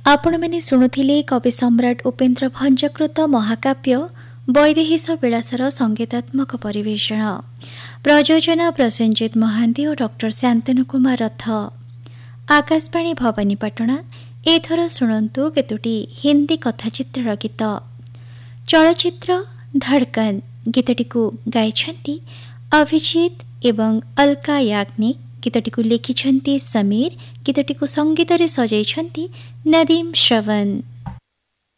ଆପଣମାନେ ଶୁଣୁଥିଲେ କବି ସମ୍ରାଟ ଉପେନ୍ଦ୍ର ଭଞ୍ଜକୃତ ମହାକାବ୍ୟ ବୈଦେହୀଶ ବିଳାସର ସଙ୍ଗୀତାତ୍ମକ ପରିବେଷଣ। ପ୍ରଯୋଜନା ପ୍ରସେନଜିତ ମହାନ୍ତି ଓ ଡକ୍ଟର ଶାନ୍ତନୁ କୁମାର ରଥ। ଆକାଶବାଣୀ ଭବାନୀପାଟଣା। ଏଥର ଶୁଣନ୍ତୁ କେତୋଟି ହିନ୍ଦୀ କଥାଚିତ୍ରର ଗୀତ। ଚଳଚ୍ଚିତ୍ର ଧଡ଼କନ ଗୀତଟିକୁ ଗାଇଛନ୍ତି ଅଭିଜିତ ଏବଂ ଅଲକା ୟାଗ୍ନିକ। ଗୀତଟିକୁ ଲେଖିଛନ୍ତି ସମୀର। ଗୀତଟିକୁ ସଙ୍ଗୀତରେ ସଜାଇଛନ୍ତି ନଦୀମ ଶ୍ରବଣ।